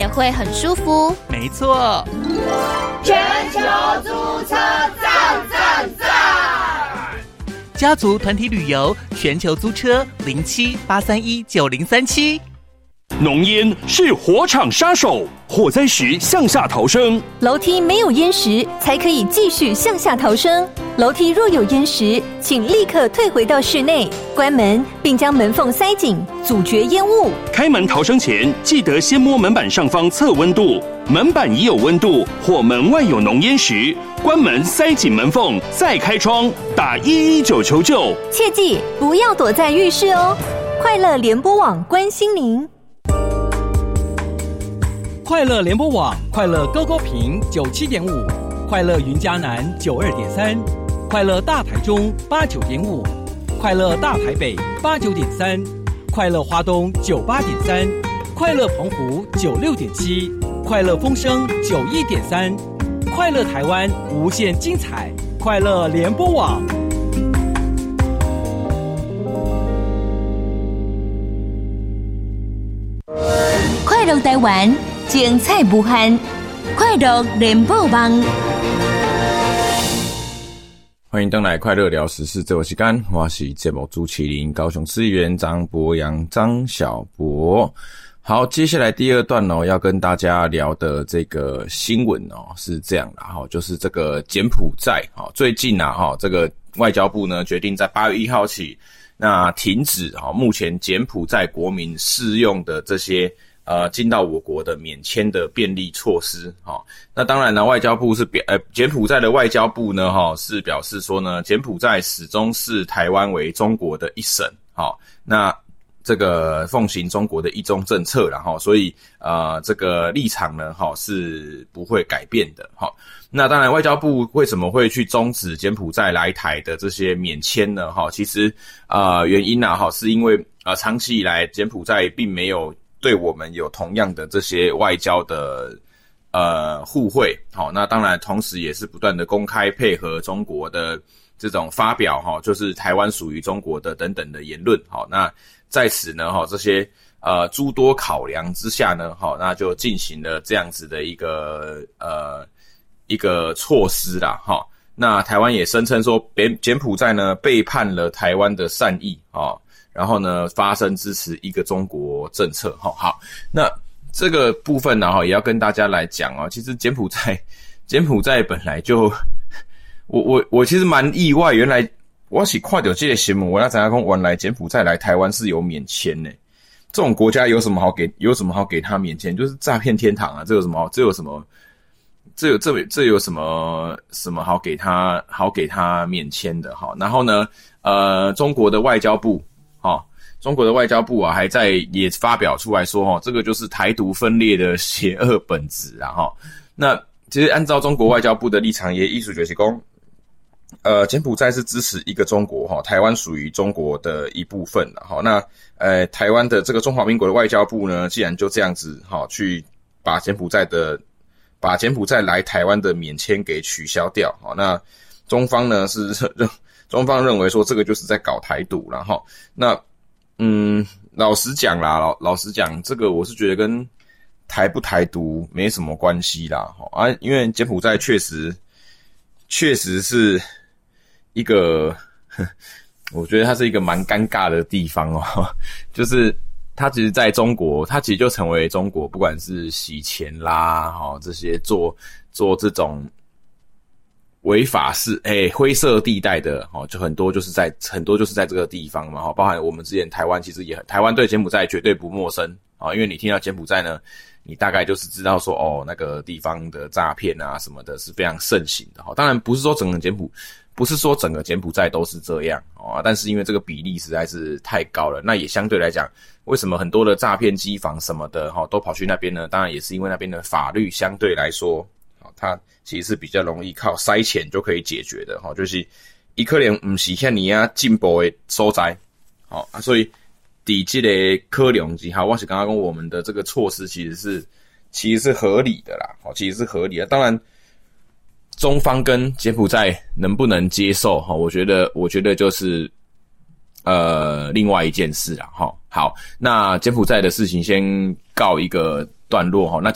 会很舒服。 没错， 全球租车赞赞赞！ 家族团体旅游，全球租车07-831-9037。 浓烟是火场杀手，火灾时向下逃生。 楼梯没有烟时，才可以继续向下逃生。楼梯若有烟时，请立刻退回到室内，关门并将门缝塞紧，阻绝烟雾。 开门逃生前，记得先摸门板上方测温度，门板已有温度或门外有浓烟时，关门塞紧门缝，再开窗，打119求救。 切记不要躲在浴室哦。快乐联播网关心您。 快乐联播网，快乐高高屏97.5，快乐云嘉南92.3，快乐大台中89.5，快乐大台北89.3，快乐花东98.3，快乐澎湖96.7，快乐风声91.3，快乐台湾无限精彩，快乐联播网。 快乐台湾，精彩无限，快乐联播网。 欢迎登来快乐聊时事，这我是干，我是节目主持人高雄市议员张博洋张小博。好，接下来第二段要跟大家聊的这个新闻是这样啦，就是这个柬埔寨最近这个外交部呢决定在8月1号起，那停止目前柬埔寨国民适用的这些进到我国的免签的便利措施。那当然呢，外交部是柬埔寨的外交部呢是表示说呢，柬埔寨始终视台湾为中国的一省，那这个奉行中国的一中政策啦，所以这个立场呢是不会改变的。那当然外交部为什么会去终止柬埔寨来台的这些免签呢？其实原因是因为长期以来柬埔寨并没有对我们有同样的这些外交的互惠。那当然同时也是不断的公开配合中国的这种发表就是台湾属于中国的等等的言论。那在此呢这些诸多考量之下呢那就进行了这样子的一个措施啦。那台湾也声称说柬埔寨呢背叛了台湾的善意然后呢发声支持一个中国政策。好，那这个部分呢也要跟大家来讲其实柬埔寨本来就我其实蛮意外，原来我是看到这个新闻，我那知道说原来柬埔寨来台湾是有免签呢。这种国家有什么好给他免签？就是诈骗天堂啊！这有什么好给他免签的？然后呢中国的外交部还也发表出来说这个就是台独分裂的邪恶本质啊。那其实按照中国外交部的立场，也意思就是说柬埔寨是支持一个中国台湾属于中国的一部分那台湾的这个中华民国的外交部呢，既然就这样子去把柬埔寨来台湾的免签给取消掉那中方认为说这个就是在搞台独啦那老实讲这个我是觉得跟台不台独没什么关系啦因为柬埔寨确实是一个我觉得它是一个蛮尴尬的地方就是它其实在中国，它其实就成为中国不管是洗钱啦这些做这种违法事灰色地带的就很多就是在这个地方嘛包含我们之前台湾其实台湾对柬埔寨绝对不陌生因为你听到柬埔寨呢，你大概就是知道说那个地方的诈骗啊什么的是非常盛行的当然不是说整个柬埔寨都是这样但是因为这个比例实在是太高了，那也相对来讲，为什么很多的诈骗机房什么的都跑去那边呢？当然也是因为那边的法律相对来说它其实是比较容易靠塞钱就可以解决的就是它可能不是像你进步的所在所以在这个考量之下，我是刚刚说我们的这个措施其实是合理的啦其实是合理的。当然中方跟柬埔寨能不能接受我觉得就是另外一件事啦好，那柬埔寨的事情先告一个段落那